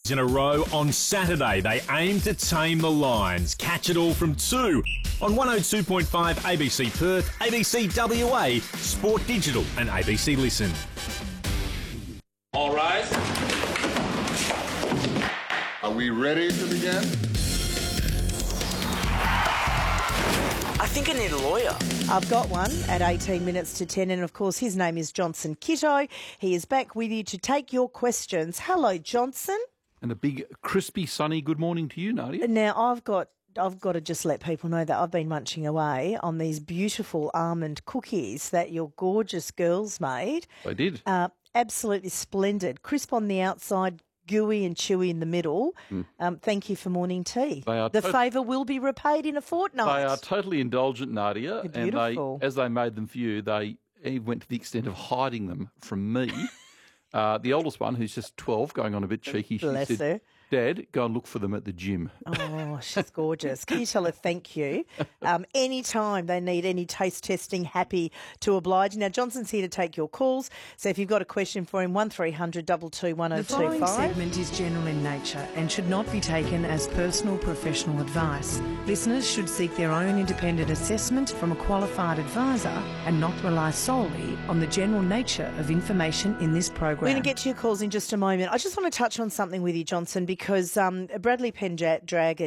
in a row on Saturday. They aim to tame the Lions. Catch it all from 2 on 102.5 ABC Perth, ABC WA, Sport Digital and ABC Listen. All rise. Are we ready to begin? I think I need a lawyer. I've got one at 18 minutes to 10, and of course his name is Johnson Kitto. He is back with you to take your questions. Hello, Johnson. And a big, crispy, sunny good morning to you, Nadia. Now, I've got to just let people know that I've been munching away on these beautiful almond cookies that your gorgeous girls made. I did. Absolutely splendid. Crisp on the outside, gooey and chewy in the middle. Thank you for morning tea. The favour will be repaid in a fortnight. They are totally indulgent, Nadia. They're beautiful. And as they made them for you, they even went to the extent of hiding them from me. The oldest one, who's just 12, going on a bit cheeky, Bless she said, her. Dad, go and look for them at the gym. Oh, she's gorgeous. Can you tell her thank you? Anytime they need any taste testing, happy to oblige. Now, Johnson's here to take your calls. So if you've got a question for him, 1300 222 1025. The following segment is general in nature and should not be taken as personal professional advice. Listeners should seek their own independent assessment from a qualified advisor and not rely solely on the general nature of information in this program. We're going to get to your calls in just a moment. I just want to touch on something with you, Johnson, because Bradley Pendragon